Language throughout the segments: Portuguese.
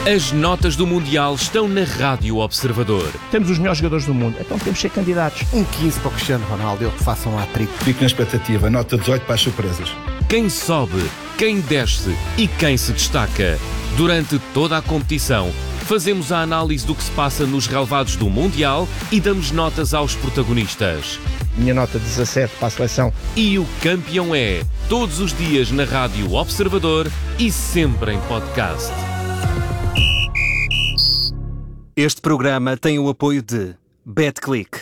As notas do Mundial estão na Rádio Observador. Temos os melhores jogadores do mundo, então temos que ser candidatos. Um 15 para o Cristiano Ronaldo, eu que faço um hat-trick. Fico na expectativa, nota 18 para as surpresas. Quem sobe, quem desce e quem se destaca. Durante toda a competição, fazemos a análise do que se passa nos relevados do Mundial e damos notas aos protagonistas. Minha nota 17 para a seleção. E o campeão é, todos os dias na Rádio Observador e sempre em podcast. Este programa tem o apoio de BetClick.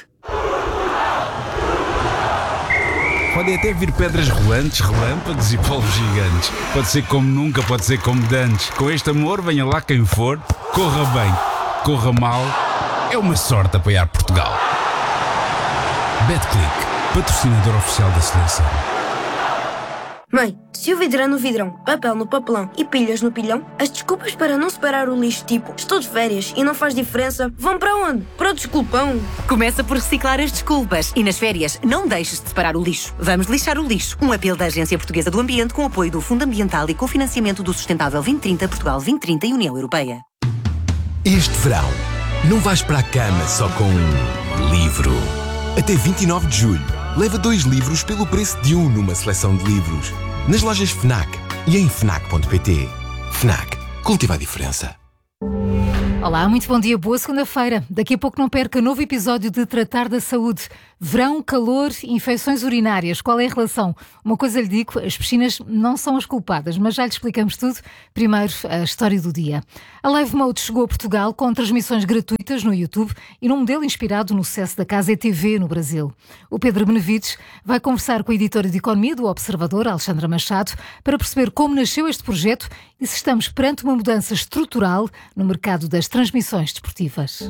Podem até vir pedras rolantes, relâmpagos e polvos gigantes. Pode ser como nunca, pode ser como dantes. Com este amor, venha lá quem for, corra bem, corra mal. É uma sorte apoiar Portugal. BetClick, patrocinador oficial da seleção. Mãe, se o vidro é no vidrão, papel no papelão e pilhas no pilhão, as desculpas para não separar o lixo, tipo estou de férias e não faz diferença, vão para onde? Para o desculpão. Começa por reciclar as desculpas e nas férias não deixes de separar o lixo. Vamos lixar o lixo. Um apelo da Agência Portuguesa do Ambiente com apoio do Fundo Ambiental e cofinanciamento do Sustentável 2030, Portugal 2030 e União Europeia. Este verão, não vais para a cama só com um livro. Até 29 de julho, leva 2 livros pelo preço de um numa seleção de livros. Nas lojas FNAC e em FNAC.pt. FNAC. Cultiva a diferença. Olá, muito bom dia, boa segunda-feira. Daqui a pouco não perca novo episódio de Tratar da Saúde. Verão, calor, infecções urinárias. Qual é a relação? Uma coisa lhe digo, as piscinas não são as culpadas, mas já lhe explicamos tudo. Primeiro, a história do dia. A Live Mode chegou a Portugal com transmissões gratuitas no YouTube e num modelo inspirado no sucesso da Casa ETV no Brasil. O Pedro Benevides vai conversar com a editora de Economia do Observador, Alexandra Machado, para perceber como nasceu este projeto e se estamos perante uma mudança estrutural no mercado das transmissões desportivas.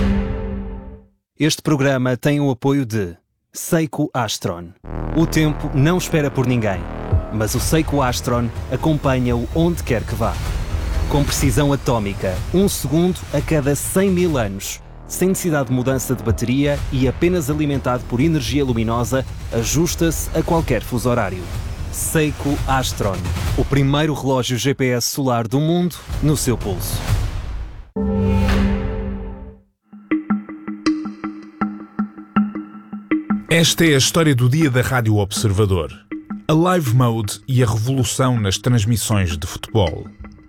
Este programa tem o apoio de Seiko Astron. O tempo não espera por ninguém, mas o Seiko Astron acompanha-o onde quer que vá. Com precisão atómica, 1 segundo a cada 100 mil anos. Sem necessidade de mudança de bateria e apenas alimentado por energia luminosa, ajusta-se a qualquer fuso horário. Seiko Astron, o primeiro relógio GPS solar do mundo no seu pulso. Esta é a história do dia da Rádio Observador. A Live Mode e a revolução nas transmissões de futebol.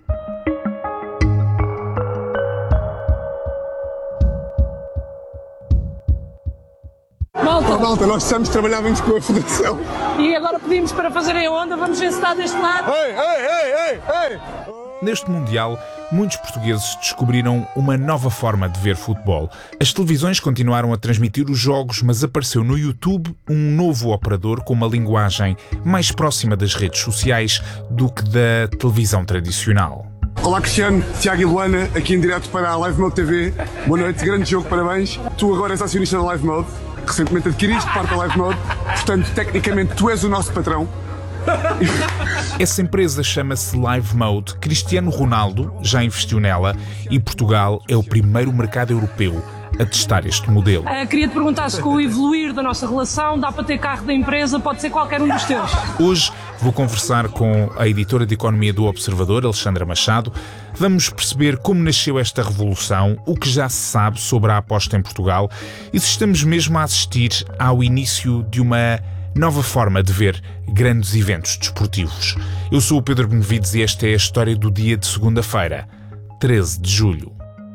Malta, nós estamos trabalhávamos com a Federação. E agora pedimos para fazerem a onda, vamos ver se está deste lado. Ei! Neste Mundial, muitos portugueses descobriram uma nova forma de ver futebol. As televisões continuaram a transmitir os jogos, mas apareceu no YouTube um novo operador com uma linguagem mais próxima das redes sociais do que da televisão tradicional. Olá Cristiano, Tiago e Luana, aqui em direto para a Live Mode TV. Boa noite, grande jogo, parabéns. Tu agora és acionista da Live Mode, recentemente adquiriste parte da Live Mode, portanto, tecnicamente, tu és o nosso patrão. Essa empresa chama-se Live Mode. Cristiano Ronaldo já investiu nela e Portugal é o primeiro mercado europeu a testar este modelo. Queria te perguntar se com o evoluir da nossa relação dá para ter carro da empresa, pode ser qualquer um dos teus. Hoje vou conversar com a editora de Economia do Observador, Alexandra Machado. Vamos perceber como nasceu esta revolução, o que já se sabe sobre a aposta em Portugal e se estamos mesmo a assistir ao início de uma nova forma de ver grandes eventos desportivos. Eu sou o Pedro Benevides e esta é a história do dia de segunda-feira, 13 de julho.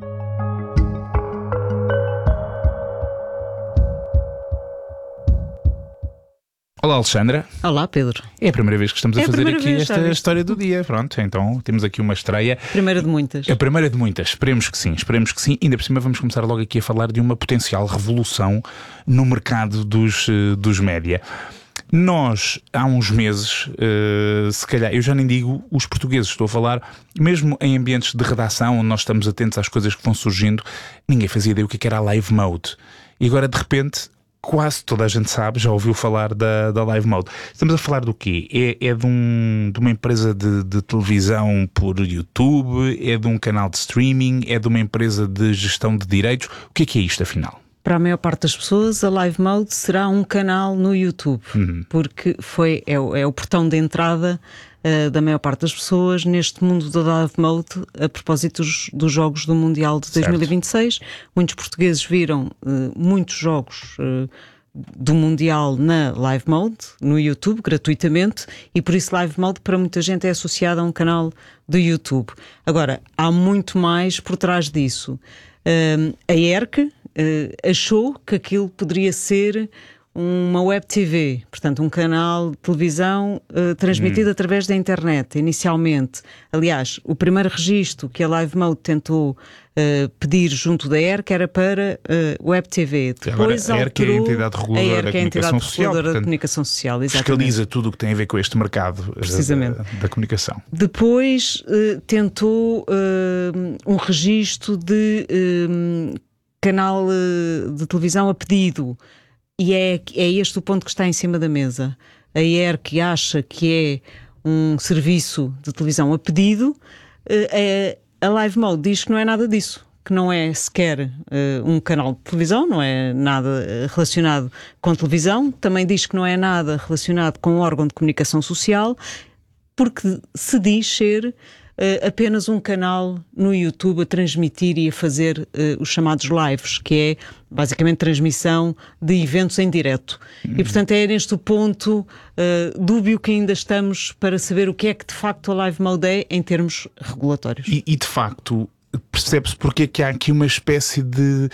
Olá, Alexandra. Olá, Pedro. É a primeira vez que estamos a fazer aqui esta história do dia. Pronto, então temos aqui uma estreia. Primeira de muitas. A primeira de muitas. Esperemos que sim. Ainda por cima vamos começar logo aqui a falar de uma potencial revolução no mercado dos média. Nós, há uns meses, se calhar, eu já nem digo os portugueses, estou a falar, mesmo em ambientes de redação, onde nós estamos atentos às coisas que vão surgindo, ninguém fazia ideia o que era a Live Mode. E agora, de repente, quase toda a gente sabe, já ouviu falar da Live Mode. Estamos a falar do quê? É de uma empresa de televisão por YouTube? É de um canal de streaming? É de uma empresa de gestão de direitos? O que é isto, afinal? Para a maior parte das pessoas, a Live Mode será um canal no YouTube, porque é o portão de entrada da maior parte das pessoas neste mundo da Live Mode a propósito dos Jogos do Mundial de 2026. Muitos portugueses viram muitos jogos do Mundial na Live Mode, no YouTube, gratuitamente, e por isso Live Mode para muita gente é associada a um canal do YouTube. Agora, há muito mais por trás disso. A ERC achou que aquilo poderia ser uma web TV, portanto um canal de televisão transmitido através da internet, inicialmente. Aliás, o primeiro registro que a Live Mode tentou pedir junto da ERC era para web TV. Depois agora, a ERC é a entidade reguladora da comunicação social. Fiscaliza tudo o que tem a ver com este mercado da comunicação. Depois tentou um registro de canal de televisão a pedido. E é este o ponto que está em cima da mesa. A ERC acha que é um serviço de televisão a pedido. A Live Mode diz que não é nada disso, que não é sequer um canal de televisão, não é nada relacionado com televisão. Também diz que não é nada relacionado com um órgão de comunicação social, porque se diz ser apenas um canal no YouTube a transmitir e a fazer os chamados lives, que é basicamente transmissão de eventos em direto. E portanto é neste ponto dúbio que ainda estamos para saber o que é que de facto a Live Mode é em termos regulatórios. E de facto percebe-se porque é que há aqui uma espécie de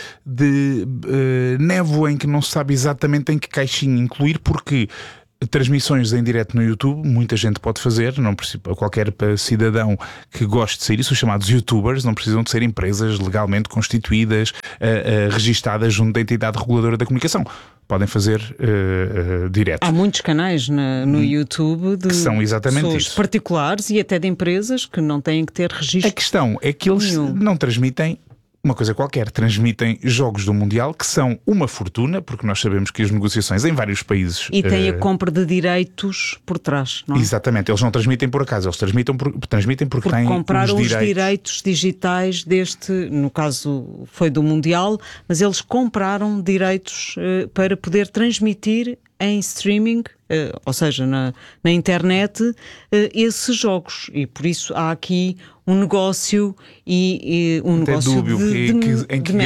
névoa em que não se sabe exatamente em que caixinha incluir, porque transmissões em direto no YouTube muita gente pode fazer, não precisa, qualquer cidadão que goste de ser isso, os chamados youtubers, não precisam de ser empresas legalmente constituídas, registadas junto da entidade reguladora da comunicação. Podem fazer direto. Há muitos canais no YouTube que são exatamente pessoas isso, particulares e até de empresas que não têm que ter registro. A questão é que eles não transmitem uma coisa qualquer, transmitem jogos do Mundial que são uma fortuna, porque nós sabemos que as negociações em vários países... E tem a compra de direitos por trás, não é? Exatamente, eles não transmitem por acaso, eles transmitem porque têm compraram os direitos digitais deste, no caso foi do Mundial, mas eles compraram direitos para poder transmitir em streaming, ou seja, na internet, esses jogos. E por isso há aqui um negócio e um negócio dúbio em que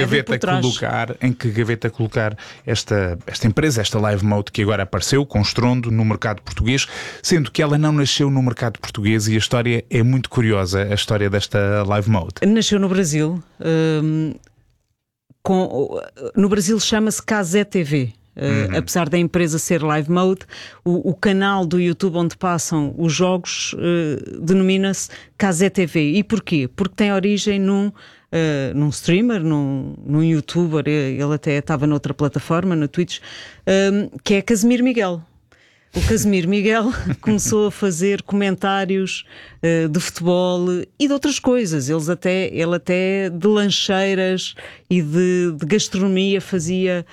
gaveta colocar esta empresa, esta Live Mode, que agora apareceu com estrondo no mercado português, sendo que ela não nasceu no mercado português, e a história é muito curiosa, a história desta Live Mode. Nasceu no Brasil. No Brasil chama-se Cazé TV. Apesar da empresa ser Live Mode, o canal do YouTube onde passam os jogos denomina-se Cazé TV. E porquê? Porque tem origem num streamer, num youtuber, ele até estava noutra plataforma, na Twitch, que é Casimiro Miguel. O Casimiro Miguel começou a fazer comentários de futebol e de outras coisas. Ele até de lancheiras e de gastronomia fazia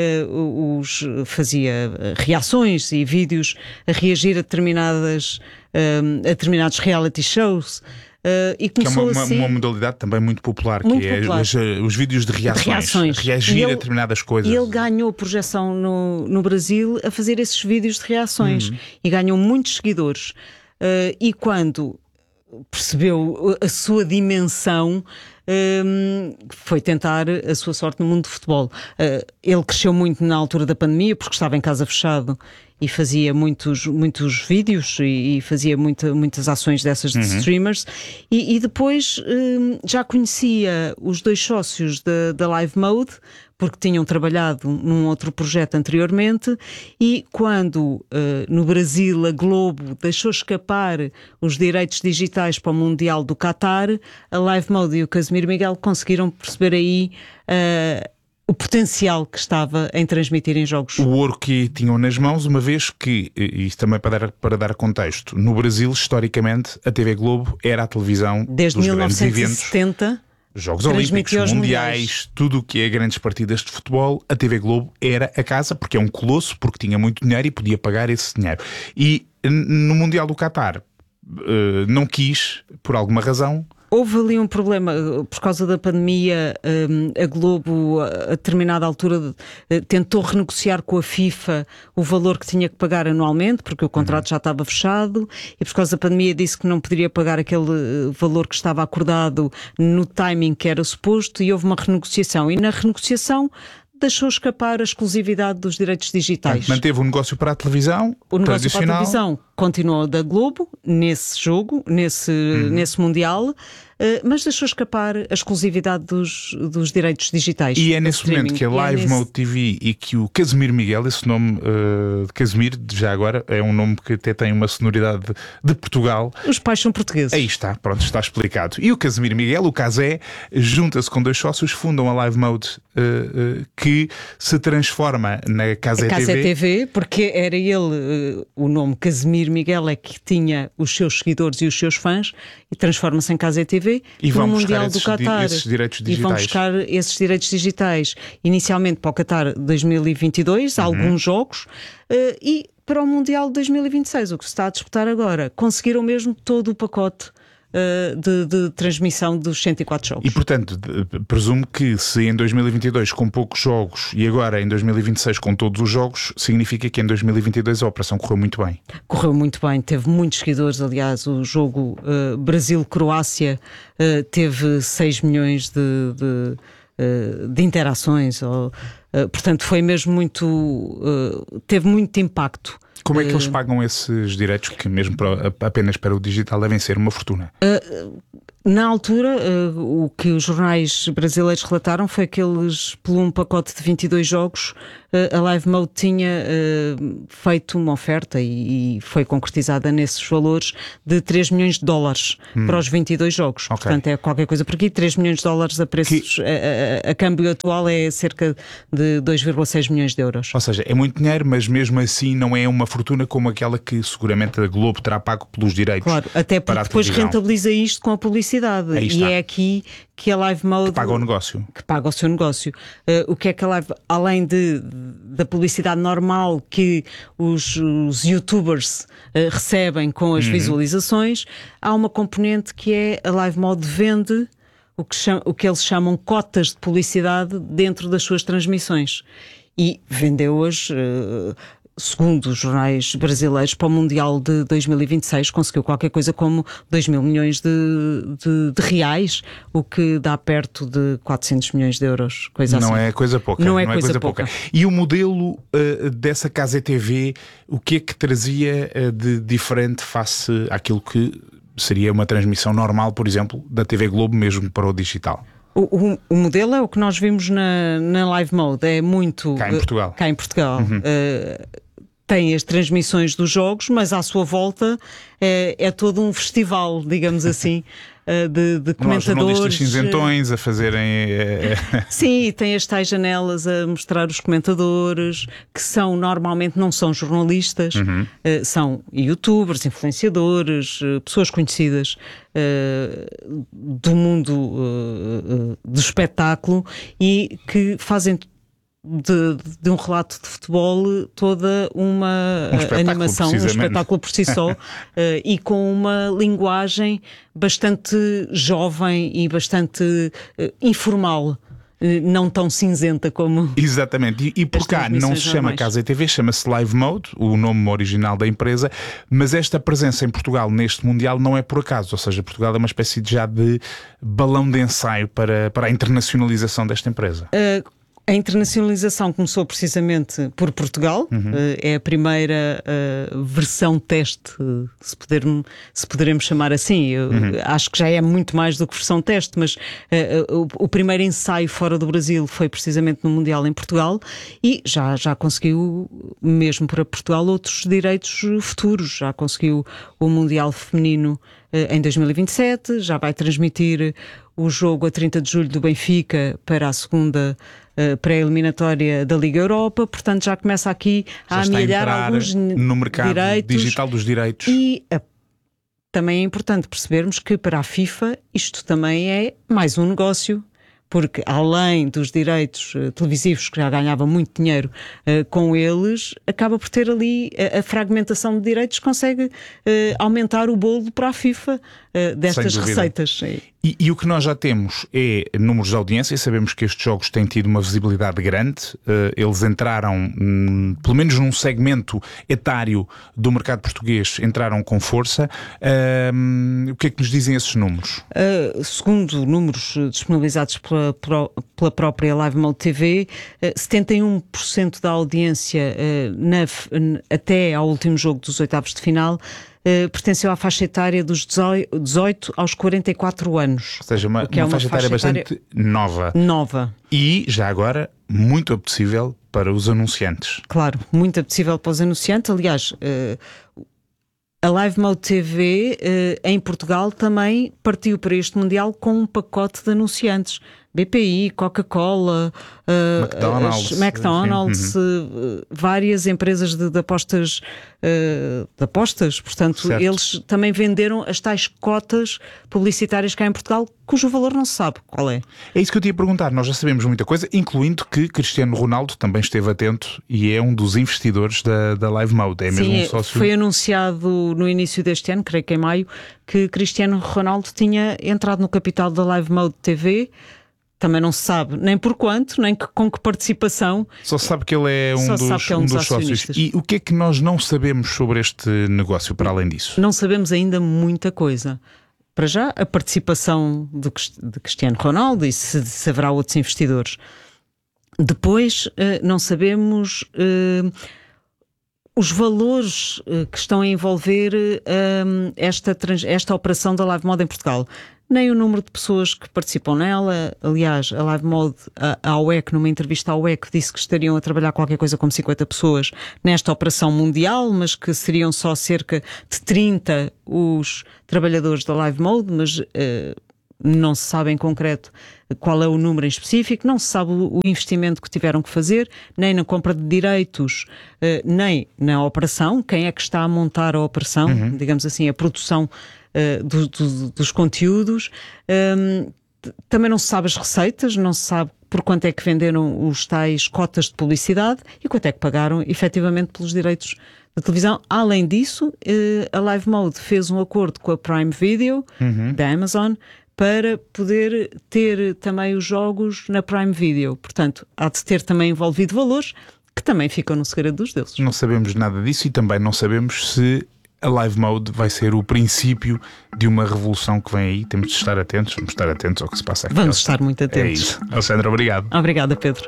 reações e vídeos a reagir a determinados reality shows. E começou que é uma modalidade também muito popular, muito que é popular. Os vídeos de reações. Reagir a determinadas coisas. E ele ganhou projeção no Brasil a fazer esses vídeos de reações e ganhou muitos seguidores. E quando percebeu a sua dimensão, foi tentar a sua sorte no mundo do futebol. Ele cresceu muito na altura da pandemia porque estava em casa fechado e fazia muitos vídeos e fazia muitas ações dessas de streamers, e depois já conhecia os dois sócios da Live Mode, porque tinham trabalhado num outro projeto anteriormente, e quando no Brasil a Globo deixou escapar os direitos digitais para o Mundial do Qatar, a Live Mode e o Casimiro Miguel conseguiram perceber aí o potencial que estava em transmitir em jogos. O ouro que tinham nas mãos, uma vez que, e isto também para dar contexto, no Brasil, historicamente, a TV Globo era a televisão desde dos 1970, grandes eventos. Jogos Olímpicos, Mundiais, tudo o que é grandes partidas de futebol, a TV Globo era a casa, porque é um colosso, porque tinha muito dinheiro e podia pagar esse dinheiro. E no Mundial do Qatar não quis, por alguma razão, Houve ali um problema, por causa da pandemia, a Globo, a determinada altura, tentou renegociar com a FIFA o valor que tinha que pagar anualmente, porque o contrato já estava fechado, e por causa da pandemia disse que não poderia pagar aquele valor que estava acordado no timing que era suposto, e houve uma renegociação. E na renegociação deixou escapar a exclusividade dos direitos digitais. Manteve o negócio para a televisão, o negócio para a televisão continuou da Globo, nesse jogo, nesse Mundial, mas deixou escapar a exclusividade dos direitos digitais. E é nesse momento que a Live Mode TV e que o Casimiro Miguel, esse nome de Casimiro, já agora, é um nome que até tem uma sonoridade de Portugal. Os pais são portugueses. Aí está, pronto, está explicado. E o Casimiro Miguel, o Casé, junta-se com 2 sócios, fundam a Live Mode, que se transforma na Casé TV, porque era ele, o nome Casimiro Miguel é que tinha os seus seguidores e os seus fãs, e transforma-se em Casé TV e no Mundial do Qatar. Esses direitos digitais. E vão buscar esses direitos digitais inicialmente para o Qatar 2022, alguns jogos, e para o Mundial de 2026, o que se está a disputar agora. Conseguiram mesmo todo o pacote de transmissão dos 104 jogos. E, portanto, presumo que se em 2022 com poucos jogos e agora em 2026 com todos os jogos, significa que em 2022 a operação correu muito bem. Correu muito bem, teve muitos seguidores. Aliás, o jogo Brasil-Croácia teve 6 milhões de interações. Portanto, foi mesmo teve muito impacto. Como é que eles pagam esses direitos que mesmo apenas para o digital devem ser uma fortuna? Na altura, o que os jornais brasileiros relataram foi que eles, por um pacote de 22 jogos, a Live Mode tinha feito uma oferta e foi concretizada nesses valores de 3 milhões de dólares para os 22 jogos. Okay. Portanto, é qualquer coisa por aqui. 3 milhões de dólares a preços, a câmbio atual é cerca de 2,6 milhões de euros. Ou seja, é muito dinheiro, mas mesmo assim não é uma fortuna como aquela que seguramente a Globo terá pago pelos direitos. Claro, até porque depois rentabiliza isto com a publicidade. E é aqui que a Live Mode... Que paga o negócio. Que paga o seu negócio. O que é que a Live... Além da publicidade normal que os youtubers recebem com as visualizações, há uma componente que é a Live Mode vende o que eles chamam cotas de publicidade dentro das suas transmissões. E vendeu-as... segundo os jornais brasileiros, para o Mundial de 2026 conseguiu qualquer coisa como 2 mil milhões de reais, o que dá perto de 400 milhões de euros. Coisa não assim. É coisa pouca. Não é coisa pouca. E o modelo dessa Casé TV, o que é que trazia de diferente face àquilo que seria uma transmissão normal, por exemplo, da TV Globo mesmo para o digital? O modelo é o que nós vimos na Live Mode, é muito... Cá em Portugal. Tem as transmissões dos jogos, mas à sua volta é todo um festival, digamos assim, de comentadores. Jornalistas cinzentões a fazerem... Sim, tem as tais janelas a mostrar os comentadores, que normalmente não são jornalistas, são youtubers, influenciadores, pessoas conhecidas do mundo do espetáculo e que fazem de um relato de futebol toda uma animação, um espetáculo por si só, e com uma linguagem bastante jovem e bastante informal. Não tão cinzenta como... Exatamente, e por cá não se chama Casé TV, chama-se Live Mode, o nome original da empresa, mas esta presença em Portugal neste Mundial não é por acaso, ou seja, Portugal é uma espécie de balão de ensaio para a internacionalização desta empresa. A internacionalização começou precisamente por Portugal, é a primeira versão teste, se poderemos chamar assim. Acho que já é muito mais do que versão teste, mas o primeiro ensaio fora do Brasil foi precisamente no Mundial em Portugal e já conseguiu, mesmo para Portugal, outros direitos futuros. Já conseguiu o Mundial Feminino em 2027, já vai transmitir o jogo a 30 de julho do Benfica para a segunda pré-eliminatória da Liga Europa, portanto já começa aqui a amelhar alguns no mercado direitos, digital dos direitos. E também é importante percebermos que para a FIFA isto também é mais um negócio, porque além dos direitos televisivos, que já ganhava muito dinheiro com eles, acaba por ter ali a fragmentação de direitos, consegue aumentar o bolo para a FIFA destas receitas. E o que nós já temos é números de audiência. Sabemos que estes jogos têm tido uma visibilidade grande. Eles entraram, pelo menos num segmento etário do mercado português, entraram com força. O que é que nos dizem esses números? Segundo números disponibilizados pela própria Live Mode TV, 71% da audiência até ao último jogo dos oitavos de final pertenceu à faixa etária dos 18 aos 44 anos. Ou seja, uma faixa etária bastante nova. E, já agora, muito apetecível para os anunciantes. Claro, muito apetecível para os anunciantes. Aliás, a Live Mode TV em Portugal também partiu para este Mundial com um pacote de anunciantes. BPI, Coca-Cola, McDonald's, várias empresas de apostas, portanto, certo. Eles também venderam as tais cotas publicitárias cá em Portugal, cujo valor não se sabe qual é. É isso que eu te ia perguntar. Nós já sabemos muita coisa, incluindo que Cristiano Ronaldo também esteve atento e é um dos investidores da Live Mode. É mesmo um sócio. Foi anunciado no início deste ano, creio que em maio, que Cristiano Ronaldo tinha entrado no capital da Live Mode TV. Também não se sabe nem por quanto, nem com que participação. Só se sabe que ele é um dos sócios. E o que é que nós não sabemos sobre este negócio, para além disso? Não sabemos ainda muita coisa. Para já, a participação de Cristiano Ronaldo e se haverá outros investidores. Depois, não sabemos os valores que estão a envolver esta operação da Live Mode em Portugal. Nem o número de pessoas que participam nela. Aliás, a Live Mode, a UEC, numa entrevista à UEC, disse que estariam a trabalhar qualquer coisa como 50 pessoas nesta operação mundial, mas que seriam só cerca de 30 os trabalhadores da Live Mode, mas não se sabe em concreto qual é o número em específico, não se sabe o investimento que tiveram que fazer, nem na compra de direitos, nem na operação, quem é que está a montar a operação, digamos assim, a produção dos conteúdos. Também não se sabe as receitas, não se sabe por quanto é que venderam os tais cotas de publicidade e quanto é que pagaram efetivamente pelos direitos da televisão. Além disso, a Live Mode fez um acordo com a Prime Video da Amazon para poder ter também os jogos na Prime Video. Portanto, há de ter também envolvido valores que também ficam no segredo dos deuses. Não sabemos nada disso e também não sabemos se a Live Mode vai ser o princípio de uma revolução que vem aí. Temos de estar atentos, vamos estar atentos ao que se passa aqui. Vamos estar muito atentos. É isso. Alexandra, obrigado. Obrigada, Pedro.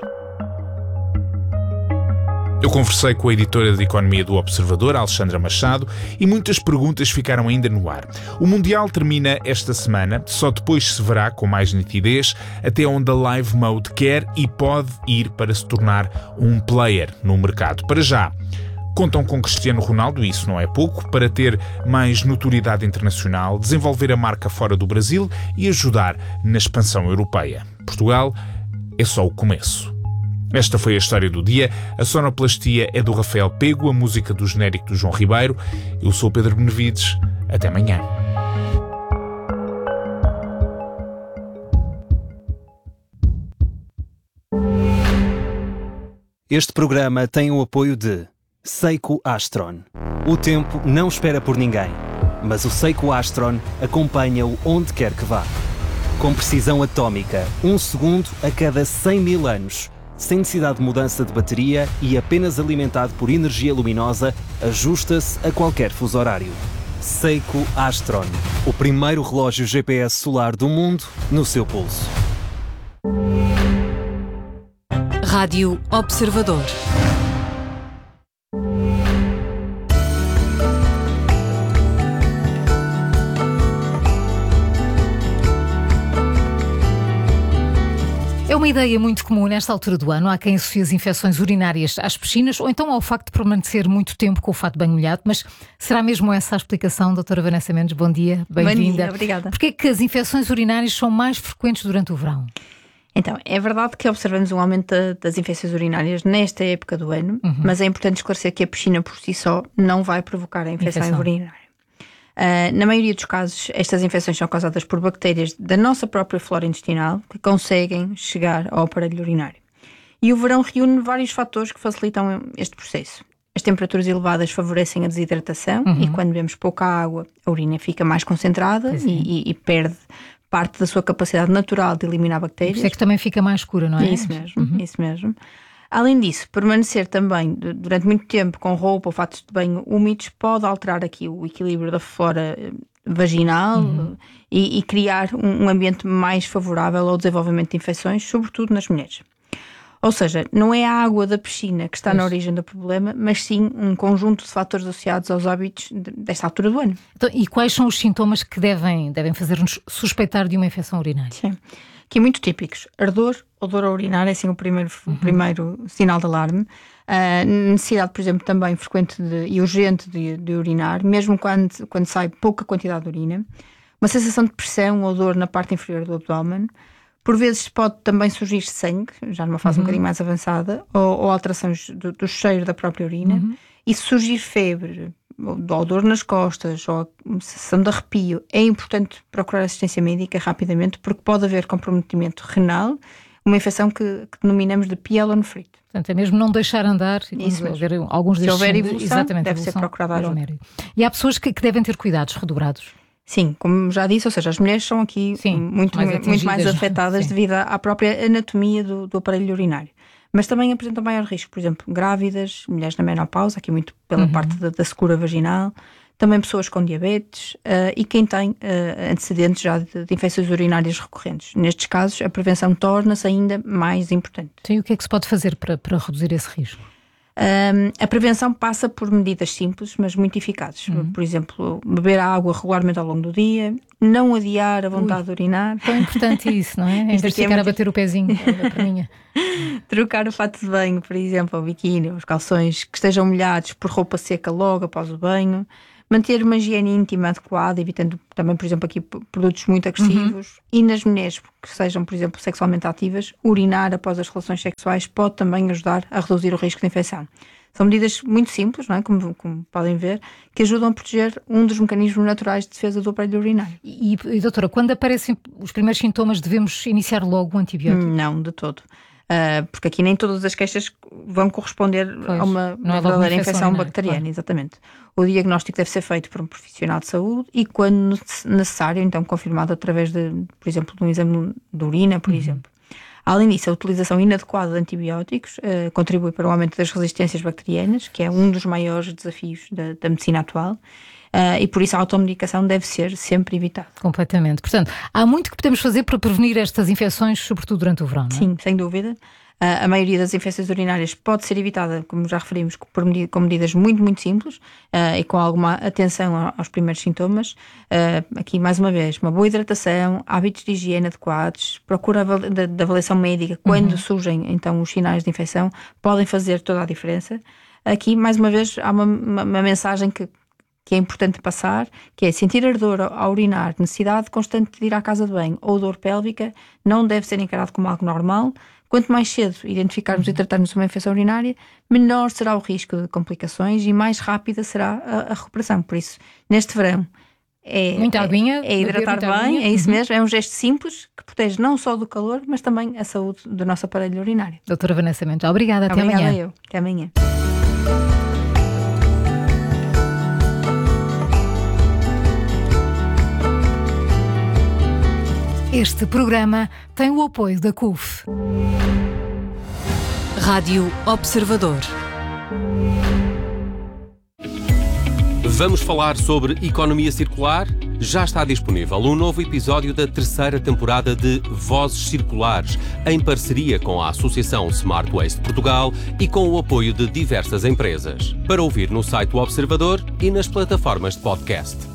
Eu conversei com a editora de Economia do Observador, Alexandra Machado, e muitas perguntas ficaram ainda no ar. O Mundial termina esta semana, só depois se verá com mais nitidez até onde a Live Mode quer e pode ir para se tornar um player no mercado. Para já, contam com Cristiano Ronaldo, e isso não é pouco, para ter mais notoriedade internacional, desenvolver a marca fora do Brasil e ajudar na expansão europeia. Portugal é só o começo. Esta foi a história do dia. A sonoplastia é do Rafael Pego, a música do genérico do João Ribeiro. Eu sou o Pedro Benevides. Até amanhã. Este programa tem o apoio de Seiko Astron. O tempo não espera por ninguém, mas o Seiko Astron acompanha-o onde quer que vá. Com precisão atómica, 1 segundo a cada 100 mil anos. Sem necessidade de mudança de bateria e apenas alimentado por energia luminosa, ajusta-se a qualquer fuso horário. Seiko Astron, o primeiro relógio GPS solar do mundo no seu pulso. Rádio Observador. É uma ideia muito comum nesta altura do ano. Há quem associe as infecções urinárias às piscinas ou então ao facto de permanecer muito tempo com o fato de banho molhado. Mas será mesmo essa a explicação, doutora Vanessa Mendes? Bom dia, bem-vinda. Bom dia, obrigada. Porquê é que as infecções urinárias são mais frequentes durante o verão? Então, é verdade que observamos um aumento das infecções urinárias nesta época do ano, mas é importante esclarecer que a piscina por si só não vai provocar a infecção urinária. Na maioria dos casos, estas infecções são causadas por bactérias da nossa própria flora intestinal que conseguem chegar ao aparelho urinário. E o verão reúne vários fatores que facilitam este processo. As temperaturas elevadas favorecem a desidratação e quando bebemos pouca água, a urina fica mais concentrada e perde parte da sua capacidade natural de eliminar bactérias. Isso é que também fica mais escura, não é? Isso mesmo, isso mesmo. Além disso, permanecer também durante muito tempo com roupa ou fatos de banho úmidos pode alterar aqui o equilíbrio da flora vaginal e criar um ambiente mais favorável ao desenvolvimento de infecções, sobretudo nas mulheres. Ou seja, não é a água da piscina que está na origem do problema, mas sim um conjunto de fatores associados aos hábitos desta altura do ano. Então, e quais são os sintomas que devem fazer-nos suspeitar de uma infecção urinária? Sim. Aqui muito típicos. Ardor, odor a urinar, é assim o primeiro sinal de alarme. Necessidade, por exemplo, também frequente e urgente de urinar, mesmo quando sai pouca quantidade de urina. Uma sensação de pressão ou dor na parte inferior do abdômen. Por vezes pode também surgir sangue, já numa fase um bocadinho mais avançada, ou alterações do cheiro da própria urina. E se surgir febre, ou dor nas costas, ou sensação de arrepio, é importante procurar assistência médica rapidamente, porque pode haver comprometimento renal, uma infecção que denominamos de pyelonephrit. Portanto, é mesmo não deixar andar. Isso mesmo. Haver alguns se houver evolução, exatamente, deve ser procurada ajuda. E há pessoas que devem ter cuidados redobrados. Sim, como já disse, ou seja, as mulheres são aqui muito mais afetadas devido à própria anatomia do aparelho urinário. Mas também apresentam maior risco, por exemplo, grávidas, mulheres na menopausa, aqui muito pela parte da secura vaginal, também pessoas com diabetes e quem tem antecedentes já de infecções urinárias recorrentes. Nestes casos, a prevenção torna-se ainda mais importante. Sim, o que é que se pode fazer para reduzir esse risco? A prevenção passa por medidas simples, mas muito eficazes. Por exemplo, beber a água regularmente ao longo do dia, não adiar a vontade de urinar. Tão importante isso, não é? Em vez de ficar a bater o pezinho da perninha. Trocar o fato de banho, por exemplo, o biquíni, os calções que estejam molhados por roupa seca logo após o banho. Manter uma higiene íntima adequada, evitando também, por exemplo, aqui produtos muito agressivos. E nas mulheres que sejam, por exemplo, sexualmente ativas, urinar após as relações sexuais pode também ajudar a reduzir o risco de infecção. São medidas muito simples, não é? Como podem ver, que ajudam a proteger um dos mecanismos naturais de defesa do aparelho urinário. E doutora, quando aparecem os primeiros sintomas, devemos iniciar logo o antibiótico? Não, de todo. Porque aqui nem todas as queixas vão corresponder a uma verdadeira infecção bacteriana, claro. Exatamente. O diagnóstico deve ser feito por um profissional de saúde e, quando necessário, então confirmado através por exemplo, de um exame de urina, por exemplo. Além disso, a utilização inadequada de antibióticos contribui para o aumento das resistências bacterianas, que é um dos maiores desafios da medicina atual. E por isso a automedicação deve ser sempre evitada. Completamente. Portanto, há muito que podemos fazer para prevenir estas infecções, sobretudo durante o verão, não é? Sim, sem dúvida. A maioria das infecções urinárias pode ser evitada, como já referimos, com medidas muito, muito simples e com alguma atenção aos primeiros sintomas. Aqui, mais uma vez, uma boa hidratação, hábitos de higiene adequados, procura da avaliação médica quando surgem então os sinais de infecção, podem fazer toda a diferença. Aqui, mais uma vez, há uma mensagem que é importante passar, que é sentir ardor ao urinar, necessidade constante de ir à casa de banho ou dor pélvica, não deve ser encarado como algo normal. Quanto mais cedo identificarmos e tratarmos uma infecção urinária, menor será o risco de complicações e mais rápida será a recuperação. Por isso, neste verão, muita aguinha, é hidratar bem, é isso mesmo, é um gesto simples que protege não só do calor, mas também a saúde do nosso aparelho urinário. Doutora Vanessa Mendes, obrigada, até amanhã. Obrigada eu, até amanhã. Este programa tem o apoio da CUF. Rádio Observador. Vamos falar sobre economia circular? Já está disponível um novo episódio da terceira temporada de Vozes Circulares, em parceria com a Associação Smart Waste Portugal e com o apoio de diversas empresas. Para ouvir no site do Observador e nas plataformas de podcast.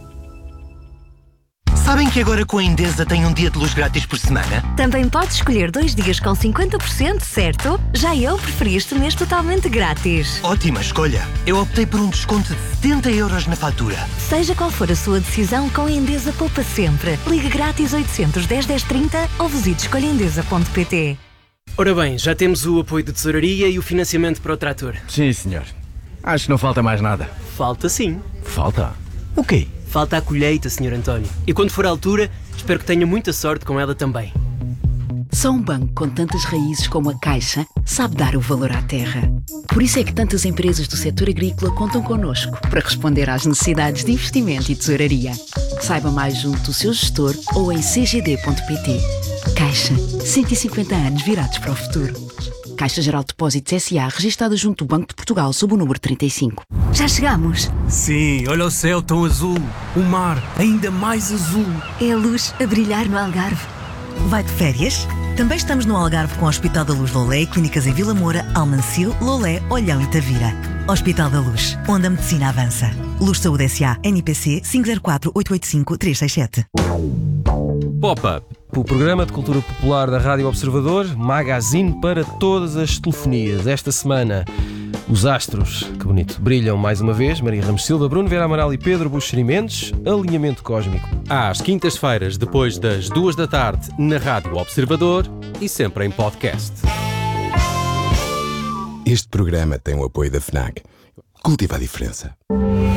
Sabem que agora com a Endesa tem um dia de luz grátis por semana? Também podes escolher 2 dias com 50%, certo? Já eu preferi este mês totalmente grátis. Ótima escolha! Eu optei por um desconto de 70 € na fatura. Seja qual for a sua decisão, com a Endesa poupa sempre. Ligue grátis 810 1030 ou visite escolhaendesa.pt. Ora bem, já temos o apoio de tesouraria e o financiamento para o trator. Sim, senhor. Acho que não falta mais nada. Falta sim. Falta? O quê? Falta a colheita, Sr. António. E quando for a altura, espero que tenha muita sorte com ela também. Só um banco com tantas raízes como a Caixa sabe dar o valor à terra. Por isso é que tantas empresas do setor agrícola contam connosco para responder às necessidades de investimento e tesouraria. Saiba mais junto do seu gestor ou em cgd.pt. Caixa, 150 anos virados para o futuro. Caixa Geral de Depósitos S.A. registada junto do Banco de Portugal sob o número 35. Já chegamos? Sim, olha o céu tão azul. O mar ainda mais azul. É a luz a brilhar no Algarve. Vai de férias? Também estamos no Algarve com o Hospital da Luz Lolé e clínicas em Vila Moura, Almancil, Lolé, Olhão e Tavira. Hospital da Luz, onde a medicina avança. Luz Saúde S.A. NPC 504-885-367. Pop-up, o programa de cultura popular da Rádio Observador, magazine para todas as telefonias. Esta semana, os astros, que bonito, brilham mais uma vez. Maria Ramos Silva, Bruno Vera Amaral e Pedro Buxeri Mendes. Alinhamento cósmico. Às quintas-feiras, depois das 2 da tarde, na Rádio Observador e sempre em podcast. Este programa tem o apoio da FNAC. Cultiva a diferença.